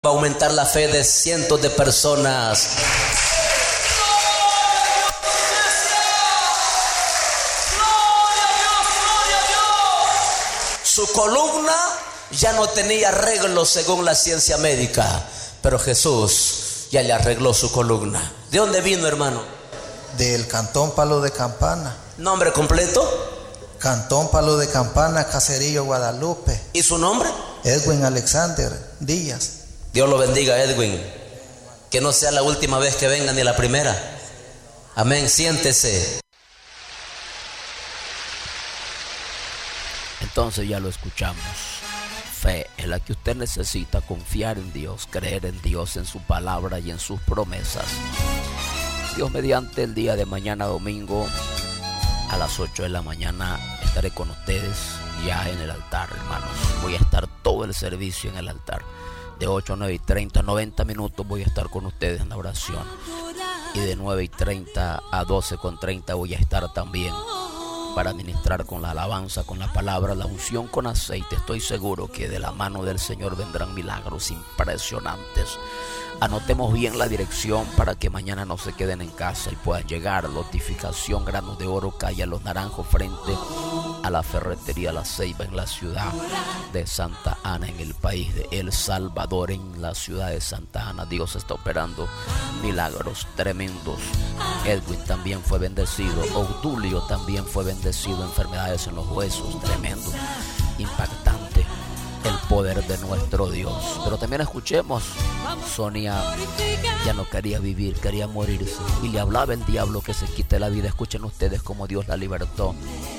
Va a aumentar la fe de cientos de personas. Su columna ya no tenía arreglo según la ciencia médica, pero Jesús ya le arregló su columna. ¿De dónde vino, hermano? Del Cantón Palo de Campana. ¿Nombre completo? Cantón Palo de Campana, Caserío, Guadalupe. ¿Y su nombre? Edwin Alexander Díaz. Dios lo bendiga, Edwin. Que no sea la última vez que venga ni la primera. Amén. Siéntese. Entonces ya lo escuchamos. Fe es la que usted necesita, confiar en Dios, creer en Dios, en su palabra y en sus promesas. Dios mediante, el día de mañana domingo a las 8 de la mañana estaré con ustedes ya en el altar, hermanos. Voy a estar todo el servicio en el altar. De 8 a 9 y 30, 90 minutos voy a estar con ustedes en la oración. Y de 9 y 30 a 12 con 30 voy a estar también para ministrar con la alabanza, con la palabra, la unción con aceite. Estoy seguro que de la mano del Señor vendrán milagros impresionantes. Anotemos bien la dirección para que mañana no se queden en casa y puedan llegar. Lotificación Granos de Oro, calle Los Naranjos, frente a la ferretería La Ceiba, en la ciudad de Santa Ana, en el país de El Salvador, en la ciudad de Santa Ana. Dios está operando milagros tremendos. Edwin también fue bendecido. Obdulio también fue bendecido. Enfermedades en los huesos, tremendo, impactante el poder de nuestro Dios. Pero también escuchemos, Sonia ya no quería vivir, quería morirse, y le hablaba el diablo que se quite la vida. Escuchen ustedes cómo Dios la libertó.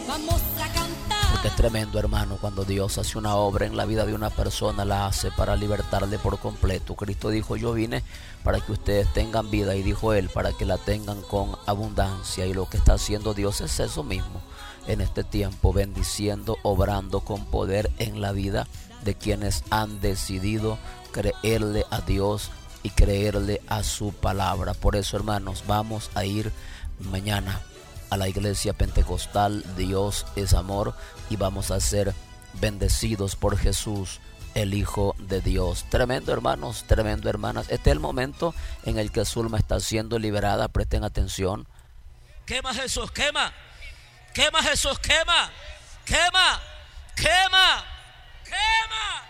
Porque es tremendo, hermano, cuando Dios hace una obra en la vida de una persona, la hace para libertarle por completo. Cristo dijo: yo vine para que ustedes tengan vida, y dijo Él, para que la tengan con abundancia. Y lo que está haciendo Dios es eso mismo en este tiempo, bendiciendo, obrando con poder en la vida de quienes han decidido creerle a Dios y creerle a su palabra. Por eso, hermanos, vamos a ir mañana a la iglesia pentecostal Dios es Amor, y vamos a ser bendecidos por Jesús, el Hijo de Dios. Tremendo, hermanos, tremendo, hermanas. Este es el momento en el que Zulma está siendo liberada. Presten atención. Quema, Jesús, quema. Quema, Jesús, quema. Quema, quema. Quema,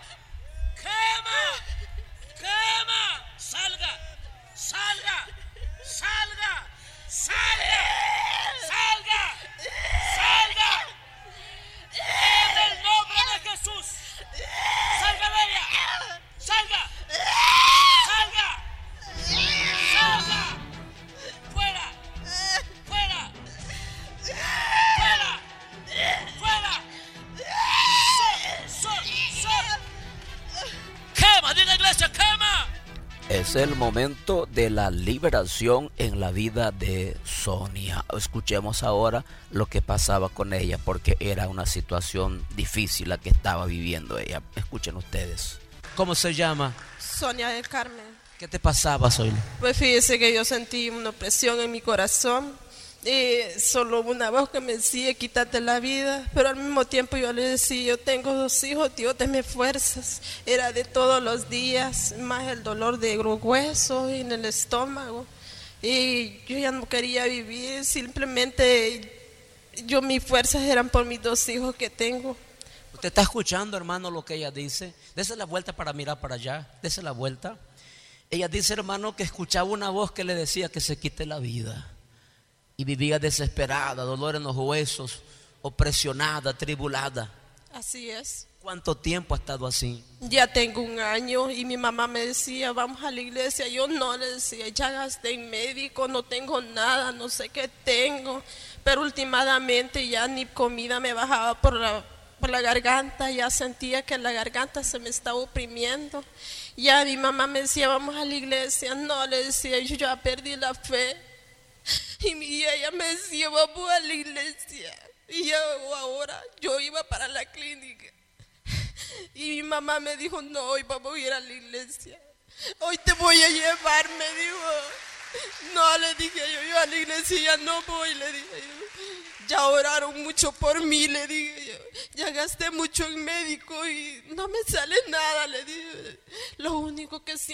quema, quema. Salga, salga, salga, salga, salga, salga. En el nombre de Jesús. Salga de ella. Salga, salga, salga. Fuera, fuera, fuera, fuera. Quema, diga iglesia, quema. Es el momento de la liberación en la vida de Sonia. Escuchemos ahora lo que pasaba con ella, porque era una situación difícil la que estaba viviendo ella. Escuchen ustedes. ¿Cómo se llama? Sonia del Carmen. ¿Qué te pasaba, Zoila? Pues fíjese que yo sentí una opresión en mi corazón y solo una voz que me decía: quítate la vida. Pero al mismo tiempo yo le decía: yo tengo 2 hijos, Dios, dame fuerzas. Era de todos los días, más el dolor de los huesos y en el estómago, y yo ya no quería vivir. Simplemente mis fuerzas eran por mis 2 hijos que tengo. ¿Usted está escuchando, hermano, lo que ella dice? Dese la vuelta para mirar para allá. Dese la vuelta. Ella dice, hermano, que escuchaba una voz que le decía que se quite la vida. Y vivía desesperada, dolor en los huesos, opresionada, atribulada. Así es. ¿Cuánto tiempo ha estado así? Ya tengo 1 año, y mi mamá me decía: vamos a la iglesia. Yo no, le decía, ya gasté en médico, no tengo nada, no sé qué tengo. Pero últimamente ya ni comida me bajaba por la garganta. Ya sentía que la garganta se me estaba oprimiendo. Ya mi mamá me decía: vamos a la iglesia. No, le decía, yo ya perdí la fe. Y ella me decía: vamos a la iglesia. Y ahora yo iba para la clínica, y mi mamá me dijo: no, hoy vamos a ir a la iglesia. Hoy te voy a llevar, me dijo. No, le dije yo a la iglesia ya no voy, le dije yo. Ya oraron mucho por mí, le dije yo. Ya gasté mucho en médico y no me sale nada, le dije. Lo único que